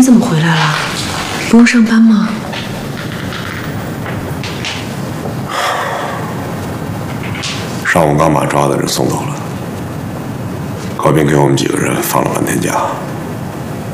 你怎么回来了？不用上班吗？ 上午刚把抓的人送走了，高斌给我们几个人放了半天假。